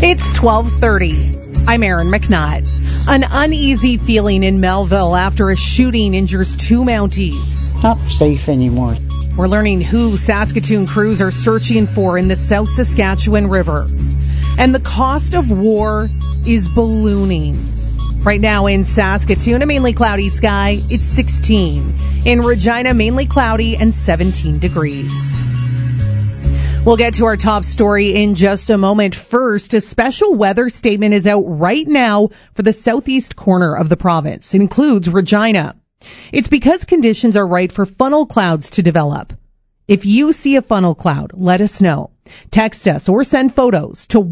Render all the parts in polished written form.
It's 12:30. I'm Erin McNutt. An uneasy feeling in Melville after a shooting injures two Mounties. Not safe anymore. We're learning who Saskatoon crews are searching for in the South Saskatchewan River. And the cost of war is ballooning. Right now in Saskatoon, a mainly cloudy sky, it's 16. In Regina, mainly cloudy and 17 degrees. We'll get to our top story in just a moment. First, a special weather statement is out right now for the southeast corner of the province. It includes Regina. It's because conditions are right for funnel clouds to develop. If you see a funnel cloud, let us know. Text us or send photos to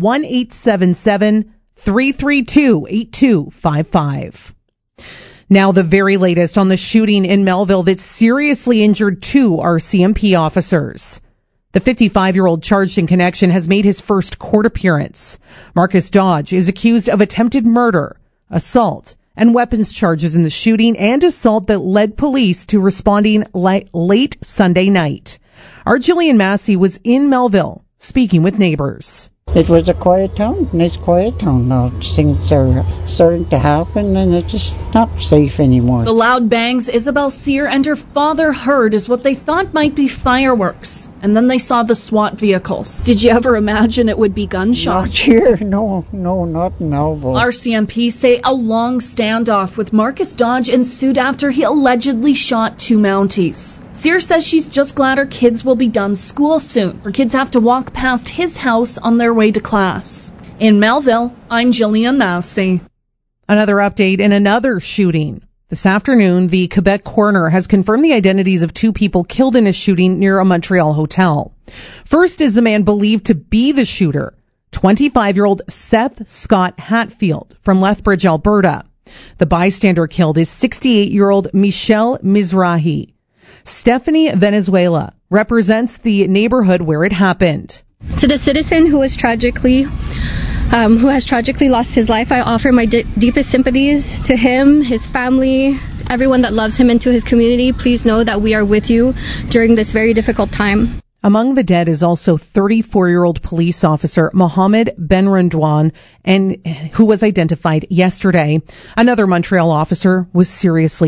1-877-332-8255. Now the very latest on the shooting in Melville that seriously injured two RCMP officers. The 55-year-old charged in connection has made his first court appearance. Marcus Dodge is accused of attempted murder, assault, and weapons charges in the shooting and assault that led police to responding late Sunday night. Our Jillian Massey was in Melville speaking with neighbors. It was a quiet town, nice quiet town now. Things are starting to happen and it's just not safe anymore. The loud bangs Isabel Sear and her father heard is what they thought might be fireworks. And then they saw the SWAT vehicles. Did you ever imagine it would be gunshots? Not here, no, not in Melville. RCMP say a long standoff with Marcus Dodge ensued after he allegedly shot two Mounties. Sear says she's just glad her kids will be done school soon. Her kids have to walk past his house on their way to class. In Melville, I'm Jillian Massey. Another update in another shooting. This afternoon, the Quebec coroner has confirmed the identities of two people killed in a shooting near a Montreal hotel. First is the man believed to be the shooter, 25-year-old Seth Scott Hatfield from Lethbridge, Alberta. The bystander killed is 68-year-old Michelle Mizrahi. Stephanie Venezuela represents the neighborhood where it happened. To the citizen who has tragically lost his life, I offer my deepest sympathies to him, his family, everyone that loves him, and to his community. Please know that we are with you during this very difficult time. Among the dead is also 34-year-old police officer Mohamed Benrandouan, who was identified yesterday. Another Montreal officer was seriously